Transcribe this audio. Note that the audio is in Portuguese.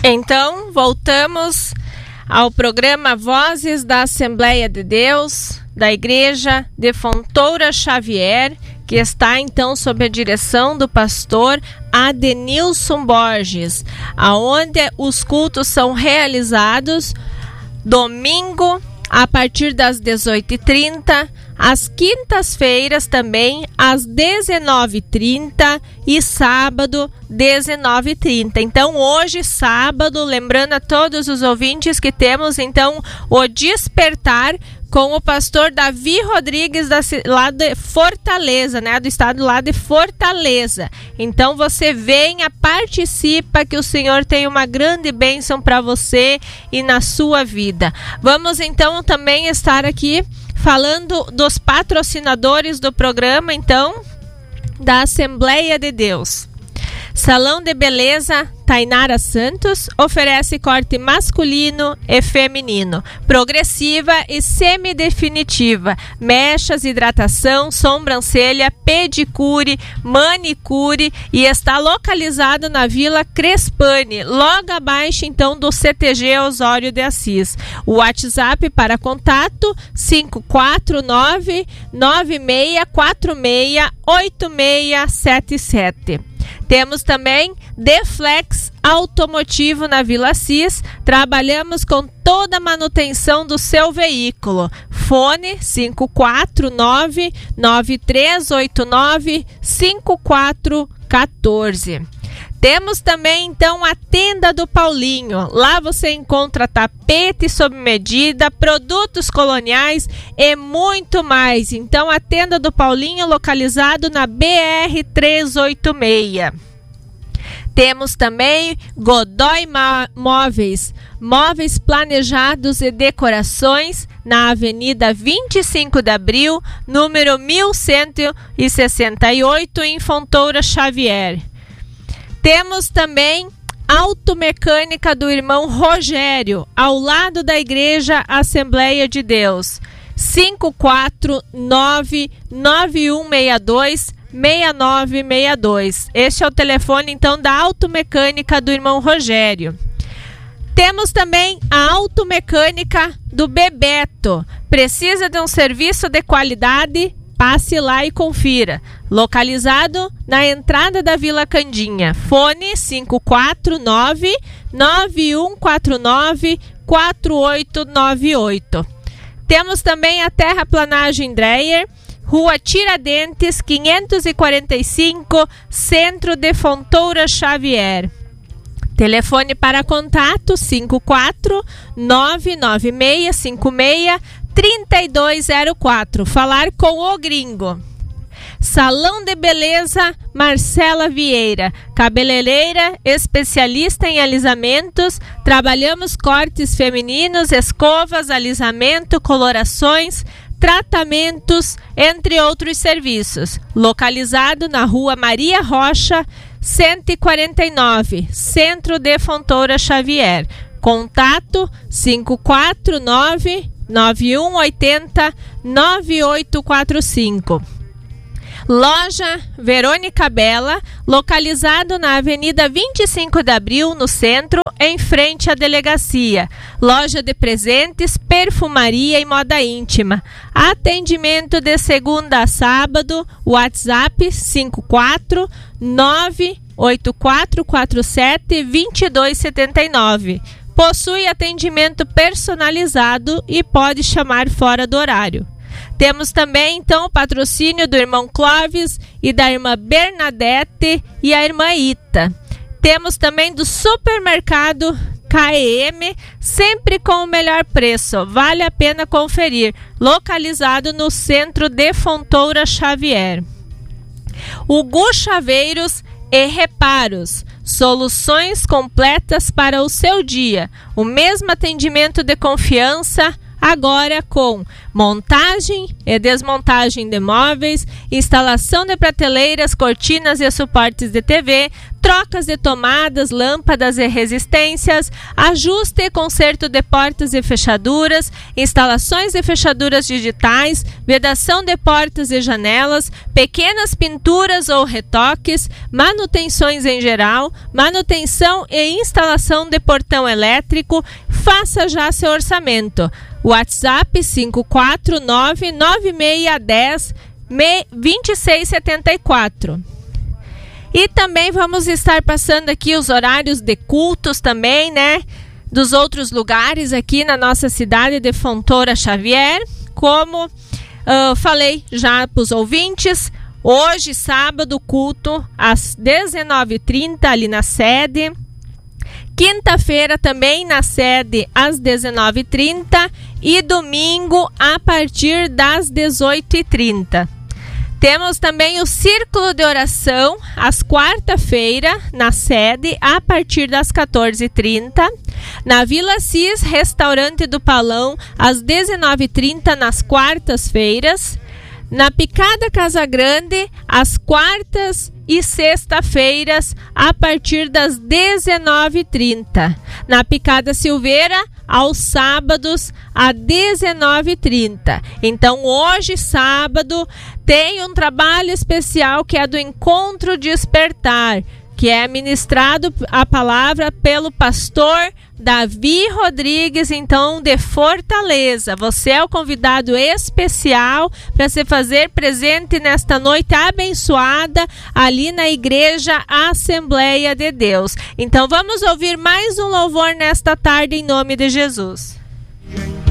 Então, voltamos ao programa Vozes da Assembleia de Deus, da Igreja de Fontoura Xavier, que está então sob a direção do pastor Adenilson Borges, aonde os cultos são realizados domingo a partir das 18h30, às quintas-feiras também às 19h30 e sábado 19h30. Então hoje, sábado, lembrando a todos os ouvintes que temos então o Despertar com o pastor Davi Rodrigues lá de Fortaleza, né? Do estado lá de Fortaleza. Então você venha, participa, que o Senhor tem uma grande bênção para você e na sua vida. Vamos então também estar aqui falando dos patrocinadores do programa, então, da Assembleia de Deus. Salão de Beleza Tainara Santos oferece corte masculino e feminino, progressiva e semidefinitiva, mechas, hidratação, sobrancelha, pedicure, manicure e está localizado na Vila Crespani, logo abaixo então do CTG Osório de Assis. O WhatsApp para contato 549-9646-8677. Temos também Deflex Automotivo na Vila Assis. Trabalhamos com toda a manutenção do seu veículo. Fone 549-9389-5414. Temos também então a Tenda do Paulinho. Lá você encontra tapete sob medida, produtos coloniais e muito mais. Então a Tenda do Paulinho localizado na BR 386. Temos também Godoy Móveis, móveis planejados e decorações na Avenida 25 de Abril, número 1168, em Fontoura Xavier. Temos também Automecânica do irmão Rogério, ao lado da Igreja Assembleia de Deus, 549-9162-6962. Este é o telefone então da Automecânica do irmão Rogério. Temos também a Automecânica do Bebeto. Precisa de um serviço de qualidade? Passe lá e confira. Localizado na entrada da Vila Candinha. Fone 549-9149-4898. Temos também a Terraplanagem Dreyer, Rua Tiradentes, 545, Centro de Fontoura Xavier. Telefone para contato 549-9656-3204. Falar com o gringo. Salão de Beleza Marcela Vieira, cabeleireira especialista em alisamentos. Trabalhamos cortes femininos, escovas, alisamento, colorações, tratamentos, entre outros serviços. Localizado na Rua Maria Rocha, 149, Centro de Fontoura Xavier. Contato 549-9180-9845. Loja Verônica Bela, localizado na Avenida 25 de Abril, no centro, em frente à delegacia. Loja de presentes, perfumaria e moda íntima. Atendimento de segunda a sábado. WhatsApp 549-8447-2279. Possui atendimento personalizado e pode chamar fora do horário. Temos também, então, o patrocínio do irmão Clóvis e da irmã Bernadette e a irmã Ita. Temos também do supermercado KEM, sempre com o melhor preço. Vale a pena conferir. Localizado no centro de Fontoura Xavier. O Gu Chaveiros e Reparos. Soluções completas para o seu dia. O mesmo atendimento de confiança agora com montagem e desmontagem de móveis, instalação de prateleiras, cortinas e suportes de TV, trocas de tomadas, lâmpadas e resistências, ajuste e conserto de portas e fechaduras, instalações de fechaduras digitais, vedação de portas e janelas, pequenas pinturas ou retoques, manutenções em geral, manutenção e instalação de portão elétrico. Faça já seu orçamento. WhatsApp 549-9610-2674. E também vamos estar passando aqui os horários de cultos também, né? Dos outros lugares aqui na nossa cidade de Fontoura Xavier. Como falei já para os ouvintes, hoje, sábado, culto às 19h30 ali na sede. Quinta-feira também na sede às 19h30 e domingo a partir das 18h30. Temos também o Círculo de Oração às quarta-feira na sede a partir das 14h30. Na Vila Cis, Restaurante do Palão às 19h30 nas quartas-feiras. Na Picada Casa Grande às quartas e sexta-feiras a partir das 19h30. Na Picada Silveira aos sábados às 19h30. Então hoje, sábado, tem um trabalho especial que é do Encontro Despertar, que é ministrado a palavra pelo pastor Davi Rodrigues, então, de Fortaleza. Você é o convidado especial para se fazer presente nesta noite abençoada ali na Igreja Assembleia de Deus. Então, vamos ouvir mais um louvor nesta tarde em nome de Jesus.